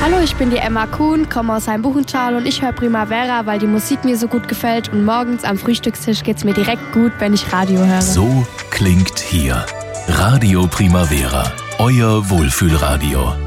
Hallo, ich bin die Emma Kuhn, komme aus Heimbuchenthal und ich höre Primavera, weil die Musik mir so gut gefällt und morgens am Frühstückstisch geht's mir direkt gut, wenn ich Radio höre. So klingt hier Radio Primavera, euer Wohlfühlradio.